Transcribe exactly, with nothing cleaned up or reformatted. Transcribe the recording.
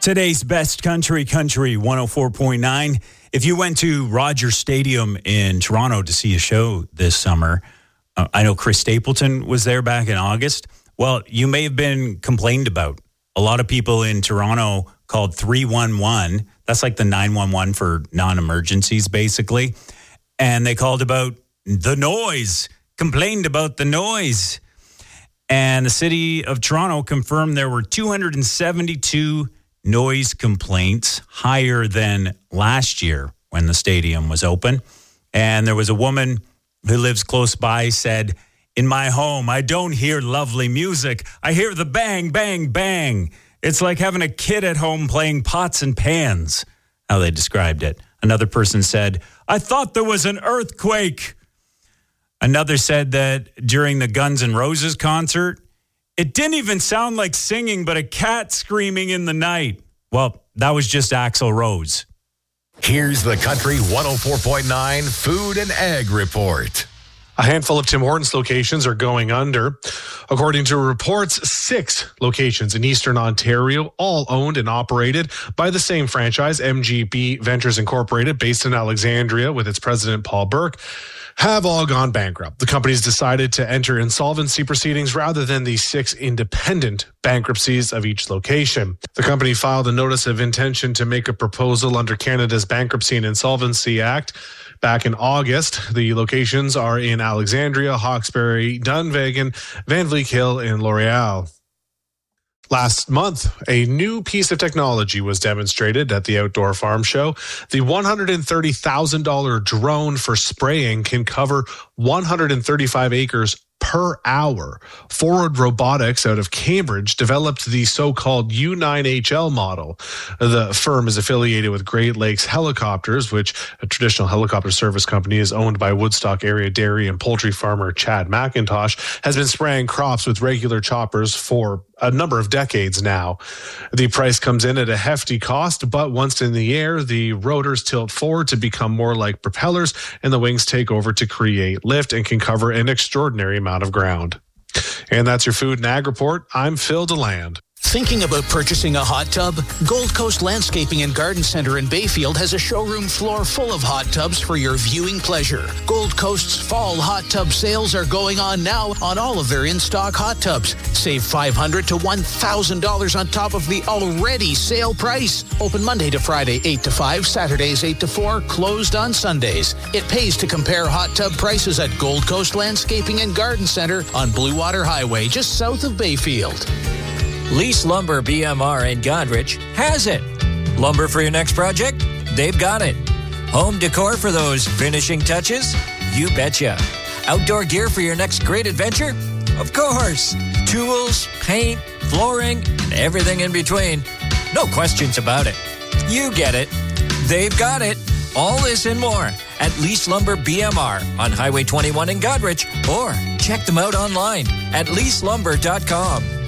Today's best country, country one oh four point nine. If you went to Rogers Stadium in Toronto to see a show this summer, uh, I know Chris Stapleton was there back in August. Well, you may have been complained about. A lot of people in Toronto called three one one. That's like the nine one one for non-emergencies, basically. And they called about the noise, complained about the noise. And the city of Toronto confirmed there were two hundred seventy-two noise complaints, higher than last year when the stadium was open. And there was a woman who lives close by said, "In my home, I don't hear lovely music. I hear the bang, bang, bang. It's like having a kid at home playing pots and pans," how they described it. Another person said, "I thought there was an earthquake." Another said that during the Guns N' Roses concert, it didn't even sound like singing, but a cat screaming in the night. Well, that was just Axl Rose. Here's the Country one oh four point nine Food and Ag Report. A handful of Tim Hortons locations are going under. According to reports, six locations in Eastern Ontario, all owned and operated by the same franchise, M G B Ventures Incorporated, based in Alexandria with its president, Paul Burke, have all gone bankrupt. The companies decided to enter insolvency proceedings rather than the six independent bankruptcies of each location. The company filed a notice of intention to make a proposal under Canada's Bankruptcy and Insolvency Act back in August. The locations are in Alexandria, Hawkesbury, Dunvegan, Van Vliet Hill, and L'Oreal. Last month, a new piece of technology was demonstrated at the Outdoor Farm Show. The one hundred thirty thousand dollars drone for spraying can cover one hundred thirty-five acres per hour. Forward Robotics out of Cambridge developed the so-called U nine H L model. The firm is affiliated with Great Lakes Helicopters, which a traditional helicopter service company is owned by Woodstock area dairy and poultry farmer Chad McIntosh, has been spraying crops with regular choppers for a number of decades now. The price comes in at a hefty cost, but once in the air, the rotors tilt forward to become more like propellers, and the wings take over to create lift and can cover an extraordinary amount of ground. And that's your Food and Ag Report. I'm Phil DeLand. Thinking about purchasing a hot tub? Gold Coast Landscaping and Garden Center in Bayfield has a showroom floor full of hot tubs for your viewing pleasure. Gold Coast's fall hot tub sales are going on now on all of their in-stock hot tubs. Save five hundred dollars to one thousand dollars on top of the already sale price. Open Monday to Friday, eight to five, Saturdays, eight to four, closed on Sundays. It pays to compare hot tub prices at Gold Coast Landscaping and Garden Center on Blue Water Highway, just south of Bayfield. Lease Lumber B M R in Godrich has it. Lumber for your next project? They've got it. Home decor for those finishing touches? You betcha. Outdoor gear for your next great adventure? Of course. Tools, paint, flooring, and everything in between. No questions about it. You get it. They've got it. All this and more at Lease Lumber B M R on Highway twenty-one in Godrich, or check them out online at lease lumber dot com.